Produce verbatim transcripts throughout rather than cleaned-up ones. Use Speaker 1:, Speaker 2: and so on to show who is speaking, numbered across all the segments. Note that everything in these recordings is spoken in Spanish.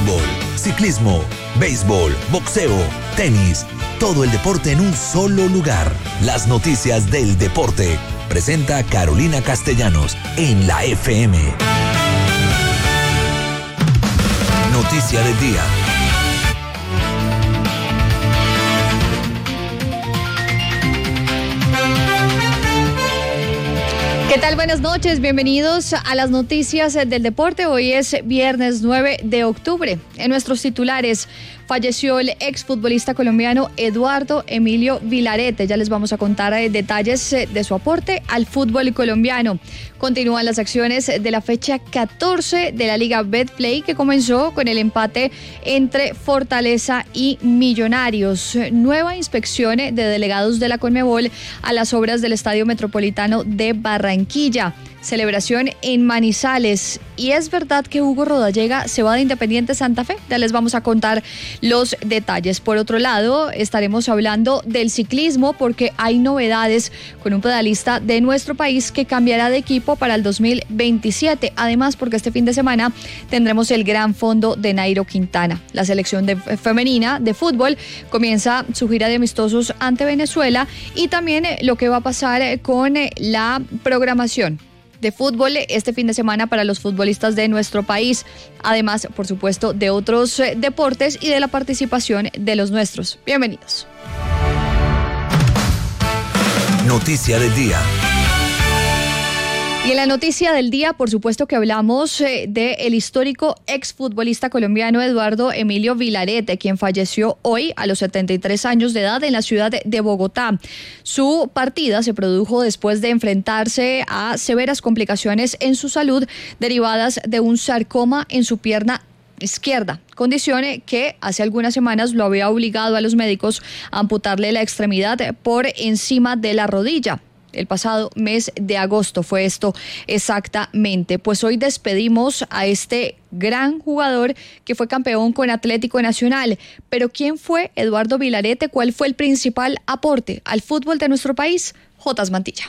Speaker 1: fútbol, ciclismo, béisbol, boxeo, tenis, todo el deporte en un solo lugar. Las noticias del deporte. Presenta Carolina Castellanos en la F M. Noticia del día.
Speaker 2: ¿Qué tal? Buenas noches, bienvenidos a las noticias del deporte. Hoy es viernes nueve de octubre. En nuestros titulares, falleció el exfutbolista colombiano Eduardo Emilio Vilarete. Ya les vamos a contar detalles de su aporte al fútbol colombiano. Continúan las acciones de la fecha catorce de la Liga Betplay, que comenzó con el empate entre Fortaleza y Millonarios. Nueva inspección de delegados de la Conmebol a las obras del Estadio Metropolitano de Barranquilla. Celebración en Manizales. Y es verdad que Hugo Rodallega se va de Independiente Santa Fe. Ya les vamos a contar los detalles. Por otro lado, estaremos hablando del ciclismo porque hay novedades con un pedalista de nuestro país que cambiará de equipo para el dos mil veintisiete. Además, porque este fin de semana tendremos el Gran Fondo de Nairo Quintana. La selección de, femenina de fútbol comienza su gira de amistosos ante Venezuela y también lo que va a pasar con la programación de fútbol este fin de semana para los futbolistas de nuestro país, además, por supuesto, de otros eh, deportes y de la participación de los nuestros. Bienvenidos.
Speaker 1: Noticia del día.
Speaker 2: Y en la noticia del día, por supuesto que hablamos eh, del histórico exfutbolista colombiano Eduardo Emilio Vilarete, quien falleció hoy a los setenta y tres años de edad en la ciudad de Bogotá. Su partida se produjo después de enfrentarse a severas complicaciones en su salud derivadas de un sarcoma en su pierna izquierda, condición que hace algunas semanas lo había obligado a los médicos a amputarle la extremidad por encima de la rodilla. El pasado mes de agosto fue esto exactamente. Pues hoy despedimos a este gran jugador que fue campeón con Atlético Nacional. Pero ¿quién fue Eduardo Vilarete? ¿Cuál fue el principal aporte al fútbol de nuestro país? Jotas Mantilla.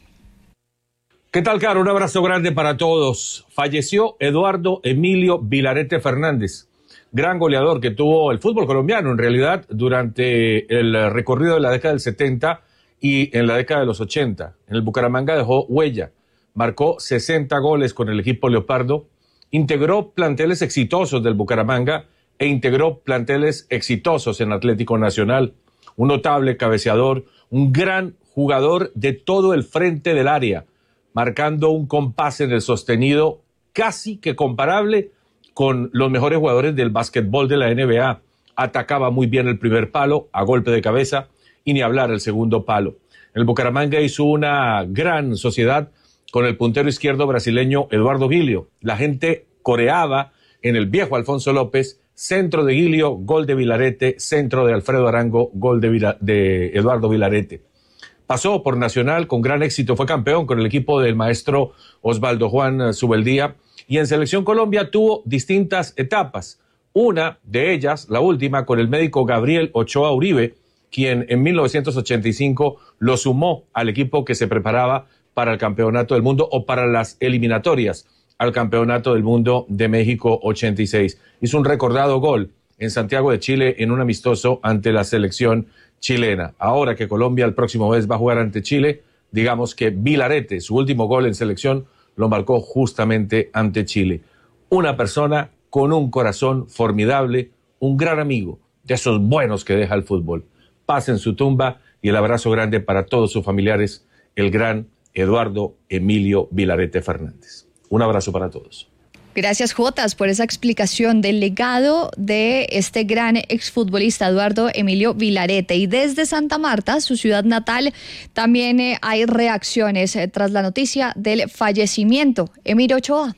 Speaker 3: ¿Qué tal, Caro? Un abrazo grande para todos. Falleció Eduardo Emilio Vilarete Fernández, gran goleador que tuvo el fútbol colombiano, en realidad, durante el recorrido de la década del setenta y en la década de los ochenta. En el Bucaramanga dejó huella, marcó sesenta goles con el equipo Leopardo, integró planteles exitosos del Bucaramanga e integró planteles exitosos en Atlético Nacional. Un notable cabeceador, un gran jugador de todo el frente del área, marcando un compás en el sostenido casi que comparable con los mejores jugadores del básquetbol de la N B A. Atacaba muy bien el primer palo a golpe de cabeza, y ni hablar el segundo palo. El Bucaramanga hizo una gran sociedad con el puntero izquierdo brasileño Eduardo Gilio. La gente coreaba en el viejo Alfonso López, centro de Gilio, gol de Vilarete, centro de Alfredo Arango, gol de, Vila, de Eduardo Vilarete. Pasó por Nacional con gran éxito, fue campeón con el equipo del maestro Osvaldo Juan Subeldía, y en Selección Colombia tuvo distintas etapas. Una de ellas, la última, con el médico Gabriel Ochoa Uribe, quien en mil novecientos ochenta y cinco lo sumó al equipo que se preparaba para el Campeonato del Mundo o para las eliminatorias al Campeonato del Mundo de México ochenta y seis. Hizo un recordado gol en Santiago de Chile en un amistoso ante la selección chilena. Ahora que Colombia el próximo mes va a jugar ante Chile, digamos que Vilarete, su último gol en selección, lo marcó justamente ante Chile. Una persona con un corazón formidable, un gran amigo, de esos buenos que deja el fútbol. Paz en su tumba y el abrazo grande para todos sus familiares, el gran Eduardo Emilio Vilarete Fernández. Un abrazo para todos.
Speaker 2: Gracias, Jotas, por esa explicación del legado de este gran exfutbolista Eduardo Emilio Vilarete. Y desde Santa Marta, su ciudad natal, también eh, hay reacciones eh, tras la noticia del fallecimiento. Emilio Ochoa.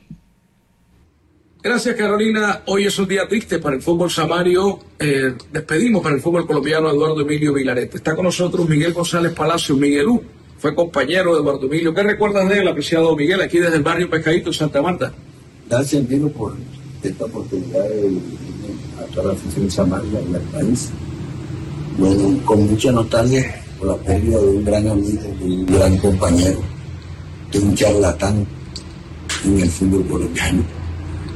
Speaker 4: Gracias, Carolina. Hoy es un día triste para el fútbol samario. Eh, despedimos para el fútbol colombiano a Eduardo Emilio Vilarete. Está con nosotros Miguel González Palacio. Miguelú, fue compañero de Eduardo Emilio. ¿Qué recuerdas de él, apreciado Miguel, aquí desde el barrio Pescadito, en Santa Marta?
Speaker 5: Gracias, Emilio, por esta oportunidad de venir a toda la afición samaria y al país. Bueno, con mucha nostalgia por la pérdida de un gran amigo, de un gran compañero, de un charlatán en el fútbol colombiano.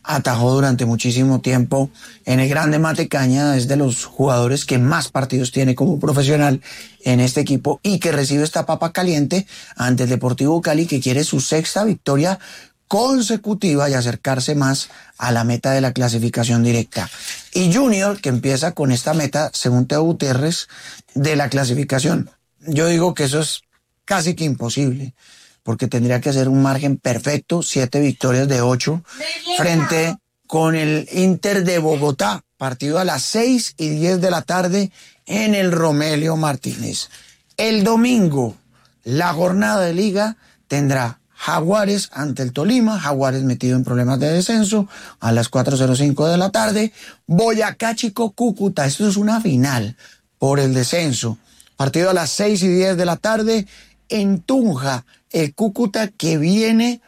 Speaker 6: atajó durante muchísimo tiempo en el Grande Matecaña, es de los jugadores que más partidos tiene como profesional en este equipo y que recibe esta papa caliente ante el Deportivo Cali, que quiere su sexta victoria consecutiva y acercarse más a la meta de la clasificación directa. Y Junior, que empieza con esta meta, según Teo Gutiérrez, de la clasificación. Yo digo que eso es casi que imposible, porque tendría que ser un margen perfecto, siete victorias de ocho, frente con el Inter de Bogotá, partido a las seis y diez de la tarde en el Romelio Martínez. El domingo, la jornada de liga tendrá Jaguares ante el Tolima, Jaguares metido en problemas de descenso, a las cuatro cero cinco de la tarde, Boyacá Chico Cúcuta, esto es una final por el descenso, partido a las seis y diez de la tarde en Tunja, el Cúcuta que viene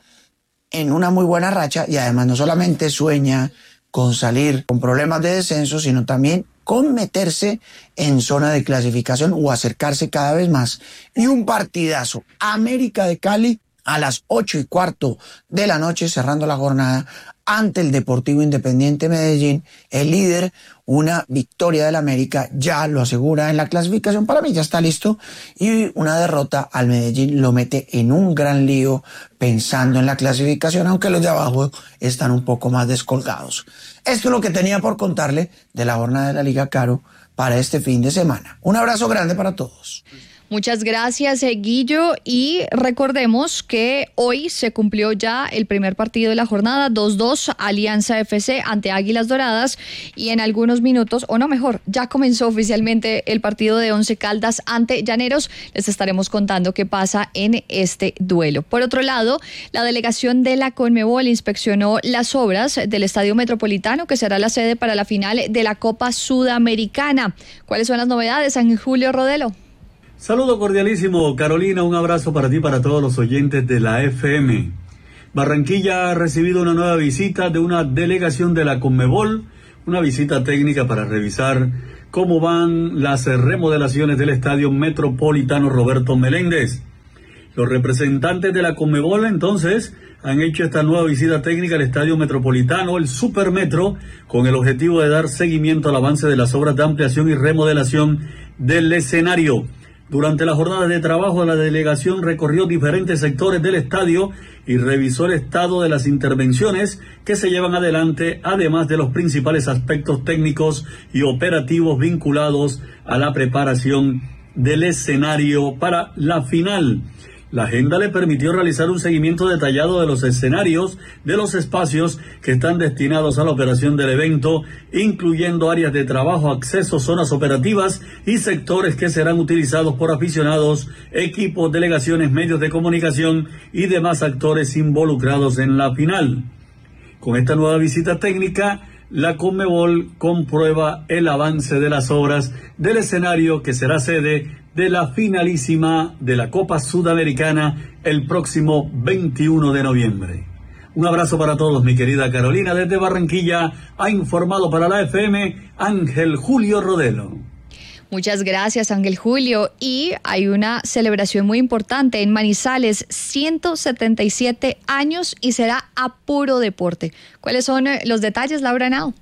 Speaker 6: en una muy buena racha y además no solamente sueña con salir con problemas de descenso, sino también con meterse en zona de clasificación o acercarse cada vez más. Y un partidazo, América de Cali, a las ocho y cuarto de la noche, cerrando la jornada ante el Deportivo Independiente Medellín, el líder. Una victoria del América ya lo asegura en la clasificación, para mí ya está listo, y una derrota al Medellín lo mete en un gran lío pensando en la clasificación, aunque los de abajo están un poco más descolgados. Esto es lo que tenía por contarle de la jornada de la Liga, Caro, para este fin de semana. Un abrazo grande para todos.
Speaker 2: Muchas gracias, eh, Guillo, y recordemos que hoy se cumplió ya el primer partido de la jornada, dos dos, Alianza F C ante Águilas Doradas, y en algunos minutos, o no mejor, ya comenzó oficialmente el partido de Once Caldas ante Llaneros. Les estaremos contando qué pasa en este duelo. Por otro lado, la delegación de la Conmebol inspeccionó las obras del Estadio Metropolitano, que será la sede para la final de la Copa Sudamericana. ¿Cuáles son las novedades, Ángel Julio Rodelo?
Speaker 7: Saludo cordialísimo, Carolina, un abrazo para ti y para todos los oyentes de la F M. Barranquilla ha recibido una nueva visita de una delegación de la Conmebol, una visita técnica para revisar cómo van las remodelaciones del Estadio Metropolitano Roberto Meléndez. Los representantes de la Conmebol entonces han hecho esta nueva visita técnica al Estadio Metropolitano, el Supermetro, con el objetivo de dar seguimiento al avance de las obras de ampliación y remodelación del escenario. Durante la jornada de trabajo, la delegación recorrió diferentes sectores del estadio y revisó el estado de las intervenciones que se llevan adelante, además de los principales aspectos técnicos y operativos vinculados a la preparación del escenario para la final. La agenda le permitió realizar un seguimiento detallado de los escenarios, de los espacios que están destinados a la operación del evento, incluyendo áreas de trabajo, accesos, zonas operativas y sectores que serán utilizados por aficionados, equipos, delegaciones, medios de comunicación y demás actores involucrados en la final. Con esta nueva visita técnica, la Conmebol comprueba el avance de las obras del escenario que será sede de la finalísima de la Copa Sudamericana el próximo veintiuno de noviembre. Un abrazo para todos, mi querida Carolina. Desde Barranquilla ha informado para la F M Ángel Julio Rodelo.
Speaker 2: Muchas gracias, Ángel Julio. Y hay una celebración muy importante en Manizales, ciento setenta y siete años, y será a puro deporte. ¿Cuáles son los detalles, Laura Henao?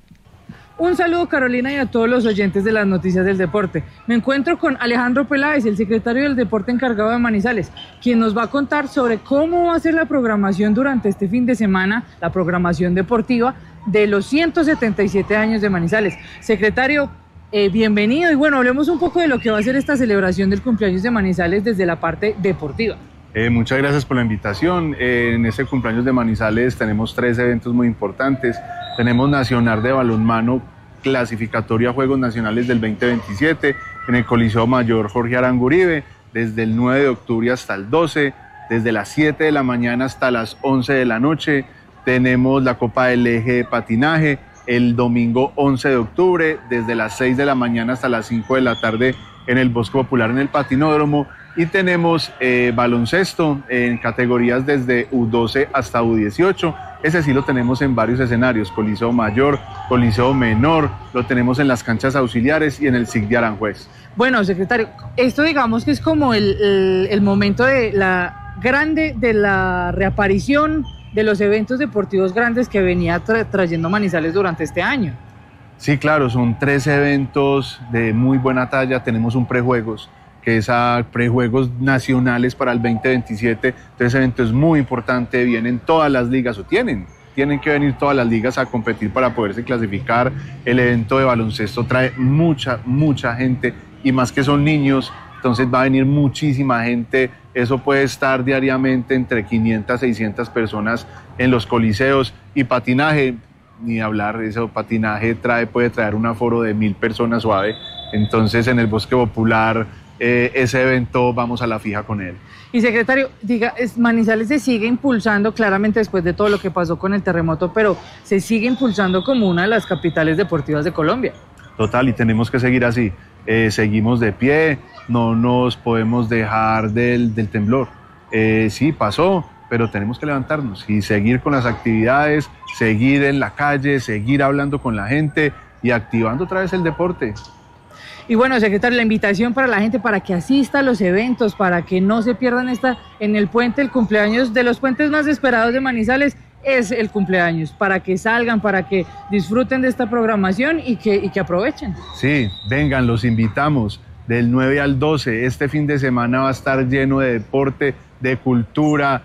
Speaker 8: Un saludo, Carolina, y a todos los oyentes de las noticias del deporte. Me encuentro con Alejandro Peláez, el secretario del deporte encargado de Manizales, quien nos va a contar sobre cómo va a ser la programación durante este fin de semana, la programación deportiva de los ciento setenta y siete años de Manizales. Secretario, eh, bienvenido, y bueno, hablemos un poco de lo que va a ser esta celebración del cumpleaños de Manizales desde la parte deportiva.
Speaker 9: Eh, muchas gracias por la invitación. Eh, en este cumpleaños de Manizales tenemos tres eventos muy importantes. Tenemos Nacional de Balonmano, clasificatoria a Juegos Nacionales del veinte veintisiete en el Coliseo Mayor Jorge Arango Uribe, desde el nueve de octubre hasta el doce, desde las siete de la mañana hasta las once de la noche. Tenemos la Copa del Eje de Patinaje el domingo once de octubre, desde las seis de la mañana hasta las cinco de la tarde en el Bosque Popular en el Patinódromo. Y tenemos eh, baloncesto en categorías desde U doce hasta U dieciocho. Ese sí lo tenemos en varios escenarios, Coliseo Mayor, Coliseo Menor, lo tenemos en las canchas auxiliares y en el S I C de Aranjuez.
Speaker 8: Bueno, secretario, esto digamos que es como el, el, el momento de la grande de la reaparición de los eventos deportivos grandes que venía tra- trayendo Manizales durante este año.
Speaker 9: Sí, claro, son tres eventos de muy buena talla. Tenemos un prejuegos, que es a prejuegos nacionales para el veinte veintisiete. Tres eventos muy importantes, vienen todas las ligas, o tienen, tienen que venir todas las ligas a competir para poderse clasificar. El evento de baloncesto trae mucha, mucha gente, y más que son niños, entonces va a venir muchísima gente. Eso puede estar diariamente entre quinientas, seiscientas personas en los coliseos. Y patinaje, ni hablar, eso patinaje trae, puede traer un aforo de mil personas suave. Entonces en el Bosque Popular, eh, ese evento vamos a la fija con él.
Speaker 8: Y secretario, diga, es, Manizales se sigue impulsando claramente después de todo lo que pasó con el terremoto, pero se sigue impulsando como una de las capitales deportivas de Colombia.
Speaker 9: Total, y tenemos que seguir así. Eh, seguimos de pie, no nos podemos dejar del, del temblor. Eh, sí, pasó, pero tenemos que levantarnos y seguir con las actividades, seguir en la calle, seguir hablando con la gente y activando otra vez el deporte.
Speaker 8: Y bueno, secretario, la invitación para la gente para que asista a los eventos, para que no se pierdan esta en el puente, el cumpleaños de los puentes más esperados de Manizales es el cumpleaños, para que salgan, para que disfruten de esta programación y que, y que aprovechen.
Speaker 9: Sí, vengan, los invitamos del nueve al doce. Este fin de semana va a estar lleno de deporte, de cultura,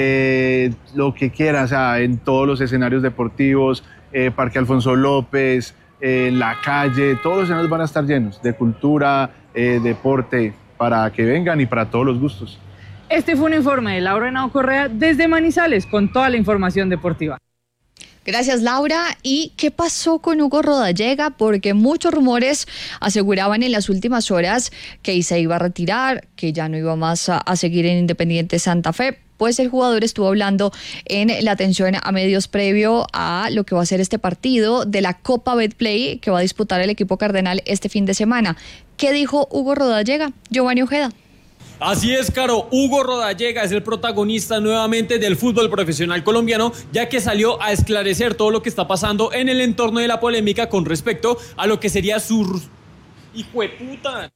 Speaker 9: de lo que quieras, o sea, en todos los escenarios deportivos, eh, Parque Alfonso López, eh, la calle, todos los escenarios van a estar llenos de cultura, eh, deporte, para que vengan y para todos los gustos.
Speaker 8: Este fue un informe de Laura Henao Correa desde Manizales con toda la información deportiva.
Speaker 2: Gracias, Laura. ¿Y qué pasó con Hugo Rodallega? Porque muchos rumores aseguraban en las últimas horas que se iba a retirar, que ya no iba más a, a seguir en Independiente Santa Fe. Pues el jugador estuvo hablando en la atención a medios previo a lo que va a ser este partido de la Copa Betplay que va a disputar el equipo cardenal este fin de semana. ¿Qué dijo Hugo Rodallega? Giovanni Ojeda.
Speaker 10: Así es, Caro. Hugo Rodallega es el protagonista nuevamente del fútbol profesional colombiano, ya que salió a esclarecer todo lo que está pasando en el entorno de la polémica con respecto a lo que sería su... ¡Hijo de puta!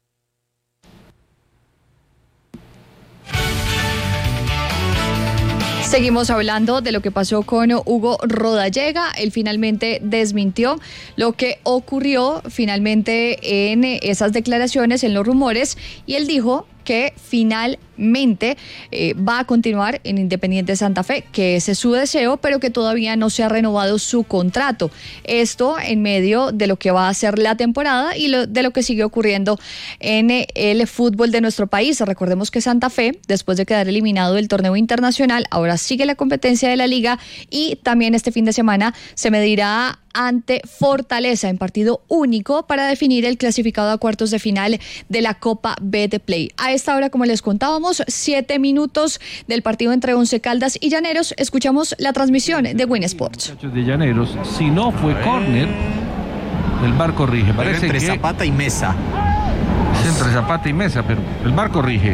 Speaker 2: Seguimos hablando de lo que pasó con Hugo Rodallega. Él finalmente desmintió lo que ocurrió finalmente en esas declaraciones, en los rumores, y él dijo que finalmente eh, va a continuar en Independiente Santa Fe, que ese es su deseo, pero que todavía no se ha renovado su contrato. Esto en medio de lo que va a ser la temporada y lo, de lo que sigue ocurriendo en eh, el fútbol de nuestro país. Recordemos que Santa Fe, después de quedar eliminado del torneo internacional, ahora sigue la competencia de la liga y también este fin de semana se medirá ante Fortaleza en partido único para definir el clasificado a cuartos de final de la Copa Betplay. A esta hora, como les contábamos, siete minutos del partido entre Once Caldas y Llaneros. Escuchamos la transmisión de Win Sports.
Speaker 11: De Llaneros, si no fue córner, el V A R corrige. Parece
Speaker 12: entre
Speaker 11: que
Speaker 12: Zapata y Mesa.
Speaker 11: Es entre Zapata y Mesa, pero el V A R corrige.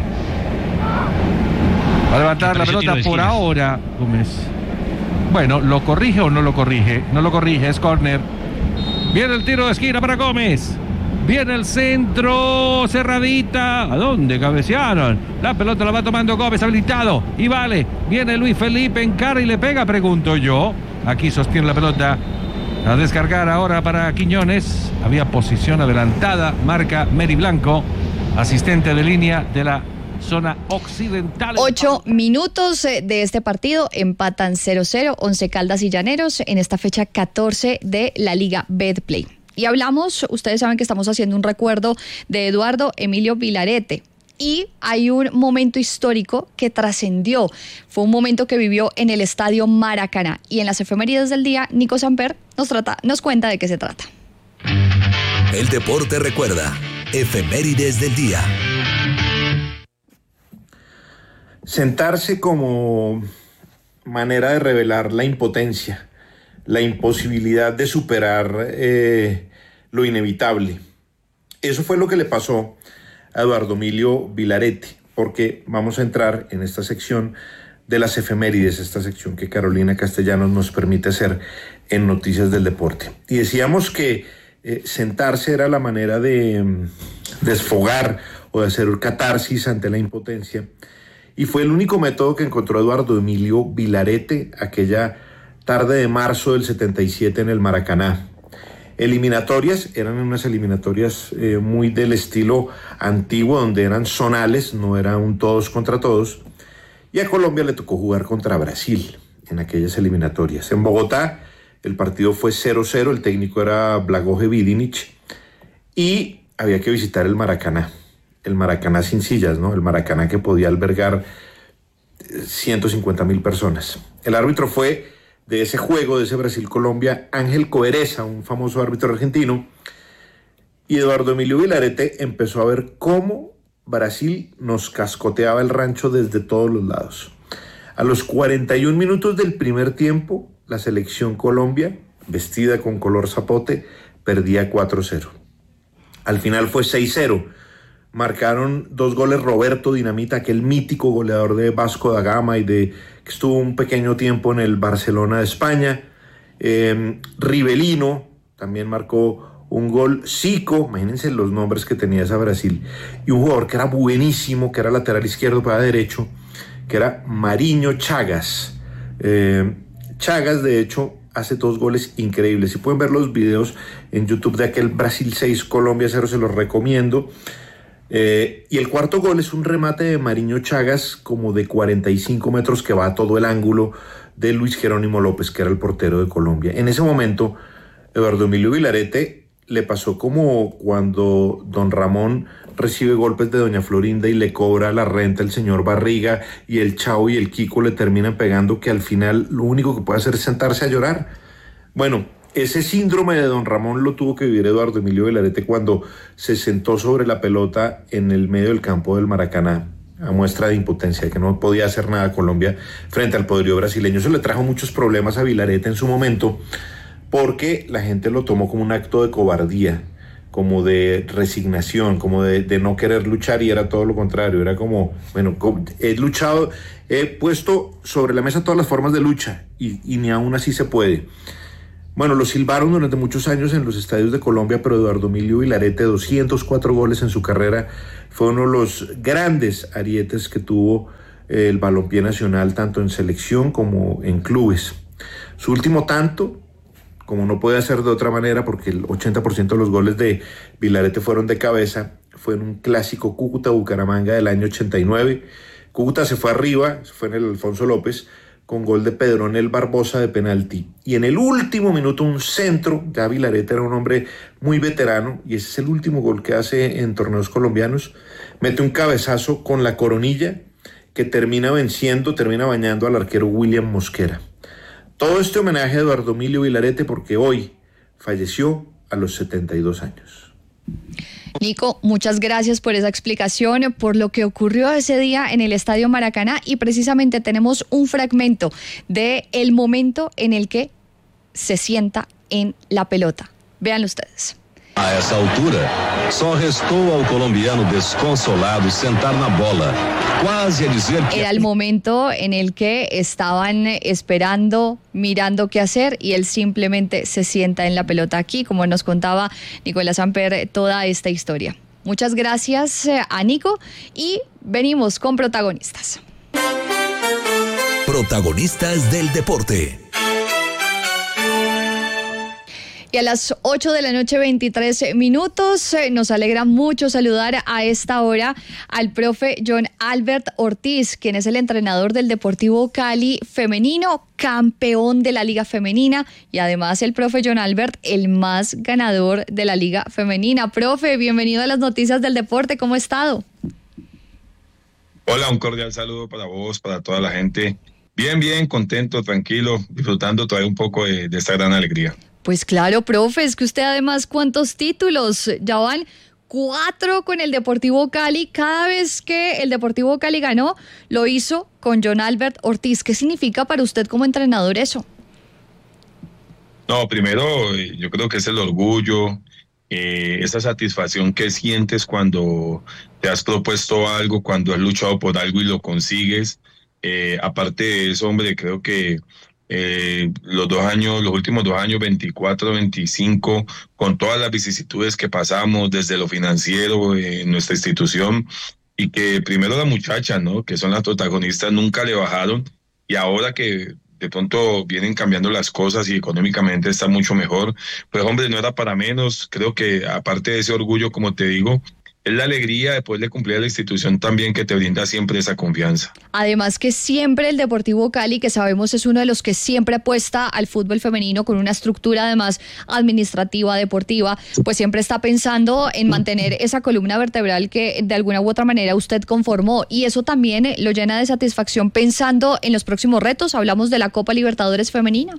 Speaker 11: Va a levantar la pelota por ahora, Gómez. Bueno, ¿lo corrige o no lo corrige? No lo corrige, es córner. Viene el tiro de esquina para Gómez. Viene el centro, cerradita. ¿A dónde cabecearon? La pelota la va tomando Gómez, habilitado. Y vale, viene Luis Felipe, encara y le pega, pregunto yo. Aquí sostiene la pelota. A descargar ahora para Quiñones. Había posición adelantada, marca Meri Blanco, asistente de línea de la zona occidental.
Speaker 2: Ocho minutos de este partido, empatan cero cero, Once Caldas y Llaneros en esta fecha catorce de la Liga Betplay. Y hablamos, ustedes saben que estamos haciendo un recuerdo de Eduardo Emilio Vilarete. Y hay un momento histórico que trascendió. Fue un momento que vivió en el Estadio Maracaná. Y en las efemérides del día, Nico Samper nos, trata, nos cuenta de qué se trata.
Speaker 1: El deporte recuerda. Efemérides del día.
Speaker 13: Sentarse como manera de revelar la impotencia, la imposibilidad de superar eh, lo inevitable. Eso fue lo que le pasó a Eduardo Emilio Vilarete, porque vamos a entrar en esta sección de las efemérides, esta sección que Carolina Castellanos nos permite hacer en Noticias del Deporte. Y decíamos que eh, sentarse era la manera de mm, desfogar o de hacer catarsis ante la impotencia. y fue el único método que encontró Eduardo Emilio Vilarete aquella tarde de marzo del setenta y siete en el Maracaná. Eliminatorias, eran unas eliminatorias eh, muy del estilo antiguo, donde eran zonales, no era un todos contra todos, y a Colombia le tocó jugar contra Brasil en aquellas eliminatorias. En Bogotá el partido fue cero cero, el técnico era Blagoje Vilinich, y había que visitar el Maracaná, el Maracaná sin sillas, ¿no? El Maracaná que podía albergar ciento cincuenta mil personas. El árbitro fue de ese juego, de ese Brasil-Colombia, Ángel Coereza, un famoso árbitro argentino, y Eduardo Emilio Vilarete empezó a ver cómo Brasil nos cascoteaba el rancho desde todos los lados. A los cuarenta y un minutos del primer tiempo, la selección Colombia, vestida con color zapote, perdía cuatro cero. Al final fue seis cero. Marcaron dos goles Roberto Dinamita, aquel mítico goleador de Vasco da Gama y de que estuvo un pequeño tiempo en el Barcelona de España. Eh, Rivelino también marcó un gol. Zico, imagínense los nombres que tenía esa Brasil. Y un jugador que era buenísimo, que era lateral izquierdo para derecho, que era Mariño Chagas. Eh, Chagas, de hecho, hace dos goles increíbles. Si pueden ver los videos en YouTube de aquel Brasil seis, Colombia cero, se los recomiendo. Eh, y el cuarto gol es un remate de Mariño Chagas como de cuarenta y cinco metros que va a todo el ángulo de Luis Jerónimo López, que era el portero de Colombia. En ese momento, Eduardo Emilio Vilarete le pasó como cuando don Ramón recibe golpes de doña Florinda y le cobra la renta el señor Barriga, y el Chao y el Kiko le terminan pegando, que al final lo único que puede hacer es sentarse a llorar. Bueno, ese síndrome de don Ramón lo tuvo que vivir Eduardo Emilio Vilarete cuando se sentó sobre la pelota en el medio del campo del Maracaná, a muestra de impotencia, que no podía hacer nada Colombia frente al poderío brasileño. Eso le trajo muchos problemas a Vilarete en su momento, porque la gente lo tomó como un acto de cobardía, como de resignación, como de, de no querer luchar, y era todo lo contrario. Era como, bueno, he luchado, he puesto sobre la mesa todas las formas de lucha, y, y ni aún así se puede. Bueno, lo silbaron durante muchos años en los estadios de Colombia, pero Eduardo Emilio Vilarete, doscientos cuatro goles en su carrera, fue uno de los grandes arietes que tuvo eh, el balompié nacional, tanto en selección como en clubes. Su último tanto, como no puede ser de otra manera, porque el ochenta por ciento de los goles de Vilarete fueron de cabeza, fue en un clásico Cúcuta-Bucaramanga del año ochenta y nueve. Cúcuta se fue arriba, fue en el Alfonso López, con gol de Pedronel Barbosa de penalti. Y en el último minuto un centro, ya Vilarete era un hombre muy veterano, y ese es el último gol que hace en torneos colombianos, mete un cabezazo con la coronilla que termina venciendo, termina bañando al arquero William Mosquera. Todo este homenaje a Eduardo Emilio Vilarete, porque hoy falleció a los setenta y dos años.
Speaker 2: Nico, muchas gracias por esa explicación, por lo que ocurrió ese día en el Estadio Maracaná, y precisamente tenemos un fragmento de el momento en el que se sienta en la pelota. Véanlo ustedes.
Speaker 12: A essa altura, só restou ao colombiano desconsolado sentar na bola, quase a dizer que...
Speaker 2: Era el momento en el que estaban esperando, mirando qué hacer, y él simplemente se sienta en la pelota. Aquí, como nos contaba Nicolás Amper, toda esta historia. Muchas gracias a Nico, y venimos con protagonistas.
Speaker 1: Protagonistas del deporte.
Speaker 2: Y a las ocho de la noche, veintitrés minutos, nos alegra mucho saludar a esta hora al profe John Albert Ortiz, quien es el entrenador del Deportivo Cali femenino, campeón de la Liga Femenina, y además el profe John Albert, el más ganador de la Liga Femenina. Profe, bienvenido a las noticias del deporte, ¿cómo ha estado?
Speaker 14: Hola, un cordial saludo para vos, para toda la gente. Bien, bien, contento, tranquilo, disfrutando todavía un poco de, de esta gran alegría.
Speaker 2: Pues claro, profe, es que usted además, ¿cuántos títulos? Ya van cuatro con el Deportivo Cali. Cada vez que el Deportivo Cali ganó, lo hizo con John Albert Ortiz. ¿Qué significa para usted como entrenador eso?
Speaker 14: No, primero yo creo que es el orgullo, eh, esa satisfacción que sientes cuando te has propuesto algo, cuando has luchado por algo y lo consigues. Eh, aparte de eso, hombre, creo que Eh, los dos años, los últimos dos años, veinticuatro, veinticinco, con todas las vicisitudes que pasamos desde lo financiero en nuestra institución, y que primero las muchachas, ¿no? Que son las protagonistas, nunca le bajaron, y ahora que de pronto vienen cambiando las cosas y económicamente está mucho mejor, pues hombre, no era para menos. Creo que aparte de ese orgullo, como te digo, es la alegría de poderle cumplir a la institución también, que te brinda siempre esa confianza.
Speaker 2: Además que siempre el Deportivo Cali, que sabemos es uno de los que siempre apuesta al fútbol femenino con una estructura además administrativa, deportiva, pues siempre está pensando en mantener esa columna vertebral que de alguna u otra manera usted conformó, y eso también lo llena de satisfacción pensando en los próximos retos. Hablamos de la Copa Libertadores femenina.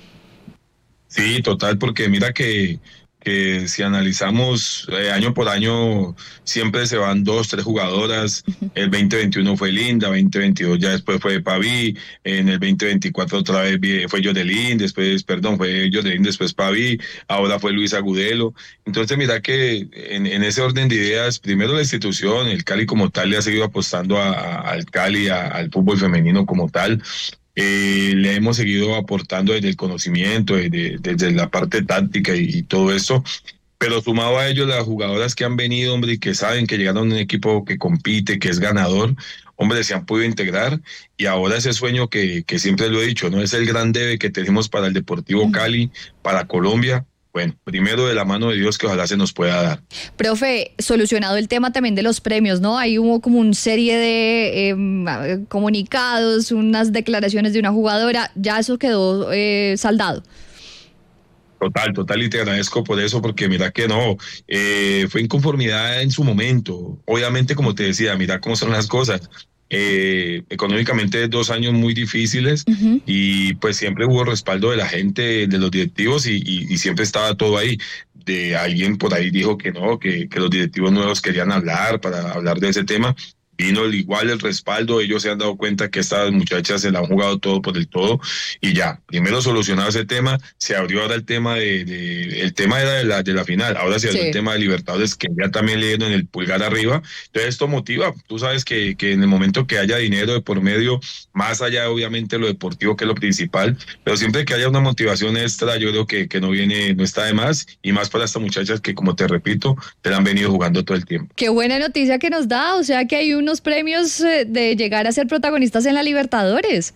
Speaker 14: Sí, total, porque mira que que si analizamos eh, año por año siempre se van dos, tres jugadoras. El veinte veintiuno fue Linda, veinte veintidós ya después fue Pavi, en el veinte veinticuatro otra vez fue Yodelín, después, perdón, fue Yodelín, después Pavi, ahora fue Luis Agudelo. Entonces mira que en, en ese orden de ideas, primero la institución, el Cali como tal le ha seguido apostando a, a, al Cali, a, al fútbol femenino como tal. Eh, le hemos seguido aportando desde el conocimiento, desde, desde la parte táctica y, y todo eso, pero sumado a ello las jugadoras que han venido, hombre, y que saben que llegaron a un equipo que compite, que es ganador, hombre, se han podido integrar, y ahora ese sueño que, que siempre lo he dicho, no es el gran debe que tenemos para el Deportivo Cali, para Colombia. Bueno, primero de la mano de Dios, que ojalá se nos pueda dar.
Speaker 2: Profe, solucionado el tema también de los premios, ¿no? Ahí hubo como una serie de eh, comunicados, unas declaraciones de una jugadora, ya eso quedó eh, saldado.
Speaker 14: Total, total, y te agradezco por eso, porque mira que no, eh, fue inconformidad en su momento. Obviamente, como te decía, mira cómo son las cosas. Eh, económicamente dos años muy difíciles, uh-huh. y pues siempre hubo respaldo de la gente, de los directivos, y, y, y siempre estaba todo ahí. De alguien por ahí dijo que no, que, que los directivos nuevos querían hablar para hablar de ese tema. Vino el, igual el respaldo, ellos se han dado cuenta que estas muchachas se la han jugado todo por el todo, y ya, primero solucionado ese tema, se abrió ahora el tema de, de el tema era de la, de la final, ahora se abrió sí. el tema de Libertadores, que ya también le dieron el pulgar arriba. Entonces esto motiva, tú sabes que, que en el momento que haya dinero de por medio, más allá obviamente lo deportivo, que es lo principal, pero siempre que haya una motivación extra, yo creo que, que no viene, no está de más, y más para estas muchachas que, como te repito, te la han venido jugando todo el tiempo.
Speaker 2: Qué buena noticia que nos da, o sea que hay unos premios de llegar a ser protagonistas en la Libertadores.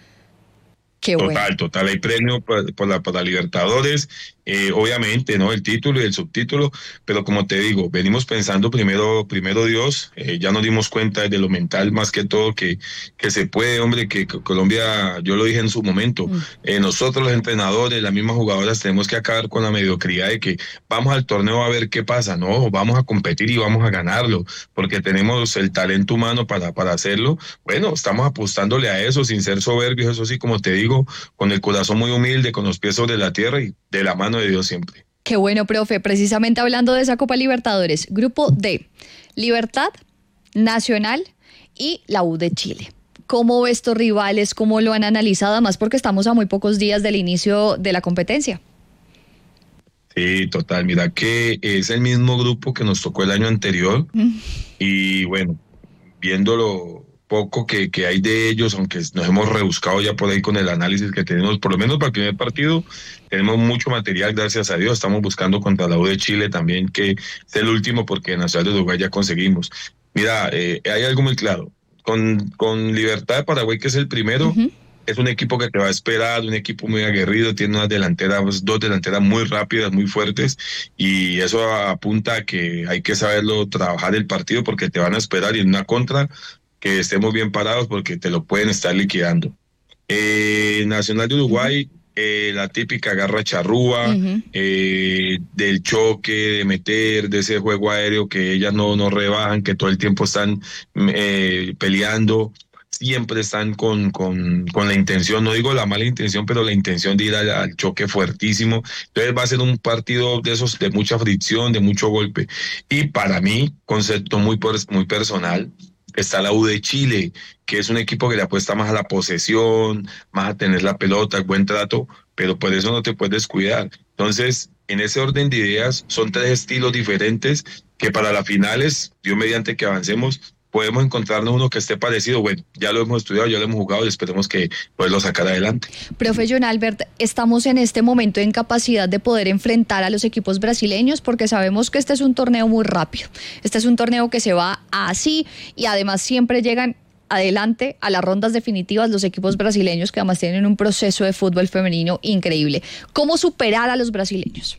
Speaker 2: Qué
Speaker 14: total,
Speaker 2: bueno.
Speaker 14: total, hay premio por, por, la, por la Libertadores, eh, obviamente, ¿no? El título y el subtítulo, pero como te digo, venimos pensando primero, primero Dios, eh, ya nos dimos cuenta de lo mental más que todo, que, que se puede, hombre, que, que Colombia, yo lo dije en su momento, mm. eh, nosotros los entrenadores, las mismas jugadoras, tenemos que acabar con la mediocridad de que vamos al torneo a ver qué pasa, no, vamos a competir y vamos a ganarlo, porque tenemos el talento humano para, para hacerlo. Bueno, estamos apostándole a eso, sin ser soberbios, eso sí, como te digo, con el corazón muy humilde, con los pies sobre la tierra y de la mano de Dios siempre.
Speaker 2: Qué bueno, profe. Precisamente hablando de esa Copa Libertadores, Grupo D, Libertad, Nacional y la U de Chile. ¿Cómo ve estos rivales? ¿Cómo lo han analizado? Además, porque estamos a muy pocos días del inicio de la competencia.
Speaker 14: Sí, total. Mira que es el mismo grupo que nos tocó el año anterior, mm. y bueno, viéndolo poco que, que hay de ellos, aunque nos hemos rebuscado ya por ahí con el análisis que tenemos, por lo menos para el primer partido, tenemos mucho material, gracias a Dios. Estamos buscando contra la U de Chile también, que es el último, porque en Nacional de Uruguay ya conseguimos. Mira, eh, hay algo muy claro, con, con Libertad de Paraguay, que es el primero, uh-huh. es un equipo que te va a esperar, un equipo muy aguerrido, tiene unas delanteras, dos delanteras muy rápidas, muy fuertes, y eso apunta a que hay que saberlo trabajar el partido, porque te van a esperar, y en una contra que estemos bien parados, porque te lo pueden estar liquidando. Eh, Nacional de Uruguay, uh-huh. eh, la típica garra charrúa, uh-huh. eh, del choque, de meter, de ese juego aéreo que ellas no, no rebajan, que todo el tiempo están eh, peleando, siempre están con, con, con la intención, no digo la mala intención, pero la intención de ir al, al choque fuertísimo. Entonces va a ser un partido de esos, de mucha fricción, de mucho golpe. Y para mí, concepto muy, muy personal, está la U de Chile, que es un equipo que le apuesta más a la posesión, más a tener la pelota, el buen trato, pero por eso no te puedes descuidar. Entonces, en ese orden de ideas, son tres estilos diferentes que para las finales, Dios mediante que avancemos, podemos encontrarnos uno que esté parecido. Bueno, ya lo hemos estudiado, ya lo hemos jugado y esperemos que poderlo sacar adelante.
Speaker 2: Profe John Albert, ¿estamos en este momento en capacidad de poder enfrentar a los equipos brasileños? Porque sabemos que este es un torneo muy rápido. Este es un torneo que se va así y además siempre llegan adelante a las rondas definitivas los equipos brasileños, que además tienen un proceso de fútbol femenino increíble. ¿Cómo superar a los brasileños?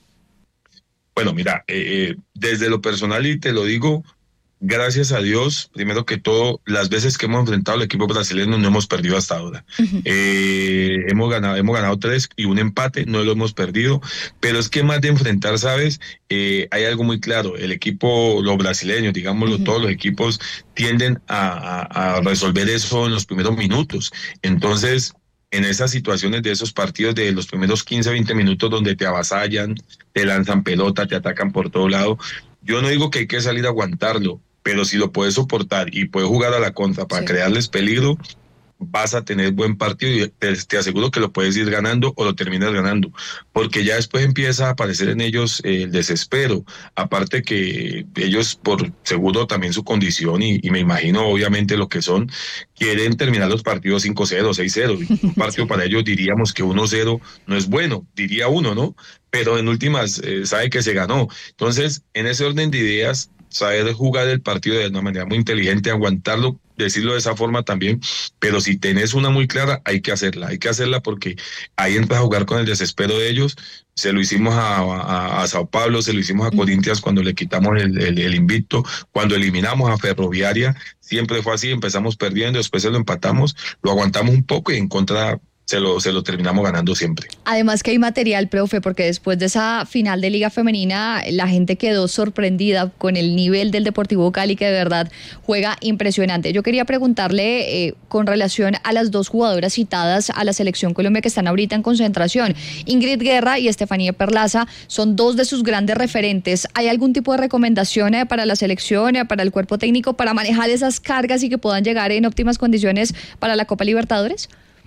Speaker 14: Bueno, mira, eh, desde lo personal, y te lo digo, gracias a Dios, primero que todo, las veces que hemos enfrentado al equipo brasileño no hemos perdido hasta ahora. Uh-huh. eh, hemos ganado, hemos ganado tres y un empate, no lo hemos perdido, pero es que más de enfrentar, ¿sabes? Eh, hay algo muy claro, el equipo, los brasileños, digámoslo, uh-huh. todos los equipos tienden a, a, a resolver eso en los primeros minutos. Entonces, en esas situaciones de esos partidos de los primeros quince, veinte minutos donde te avasallan, te lanzan pelota, te atacan por todo lado, yo no digo que hay que salir a aguantarlo, pero si lo puedes soportar y puedes jugar a la contra para sí. crearles peligro, vas a tener buen partido y te, te aseguro que lo puedes ir ganando o lo terminas ganando, porque ya después empieza a aparecer en ellos eh, el desespero, aparte que ellos por seguro también su condición y, y me imagino obviamente lo que son, quieren terminar los partidos cinco cero, seis cero, un partido sí. para ellos diríamos que uno cero no es bueno, diría uno, ¿no? Pero en últimas eh, sabe que se ganó, entonces en ese orden de ideas, saber jugar el partido de una manera muy inteligente, aguantarlo, decirlo de esa forma también, pero si tenés una muy clara, hay que hacerla, hay que hacerla porque ahí entras a jugar con el desespero de ellos. Se lo hicimos a, a, a Sao Paulo, se lo hicimos a Corinthians cuando le quitamos el, el, el invicto, cuando eliminamos a Ferroviaria, siempre fue así, empezamos perdiendo, después se lo empatamos, lo aguantamos un poco y en contra se lo, se lo terminamos ganando siempre.
Speaker 2: Además que hay material, profe, porque después de esa final de Liga Femenina, la gente quedó sorprendida con el nivel del Deportivo Cali, que de verdad juega impresionante. Yo quería preguntarle eh, con relación a las dos jugadoras citadas a la Selección Colombia que están ahorita en concentración. Ingrid Guerra y Estefanía Perlaza son dos de sus grandes referentes. ¿Hay algún tipo de recomendación eh, para la selección, eh, para el cuerpo técnico, para manejar esas cargas y que puedan llegar en óptimas condiciones para la Copa Libertadores?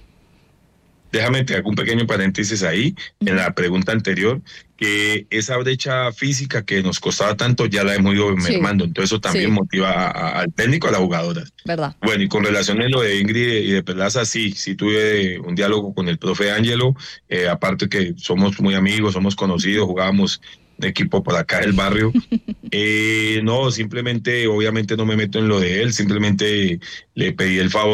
Speaker 14: Déjame te hago un pequeño paréntesis ahí, en la pregunta anterior, que esa brecha física que nos costaba tanto ya la hemos ido mermando, sí. entonces eso también sí. motiva a, a, al técnico, a las jugadoras.
Speaker 2: ¿Verdad?
Speaker 14: Bueno, y con relación a lo de Ingrid y de Perlaza, sí, sí tuve un diálogo con el profe Ángelo, eh, aparte que somos muy amigos, somos conocidos, jugábamos de equipo por acá del barrio. eh, no, simplemente, obviamente no me meto en lo de él, simplemente le pedí el favor